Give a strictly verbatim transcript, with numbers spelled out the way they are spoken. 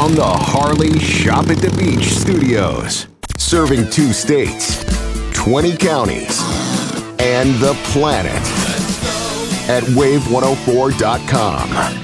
from the Harley Shop at the Beach studios. Serving two states, twenty counties, and the planet at wave one oh four dot com.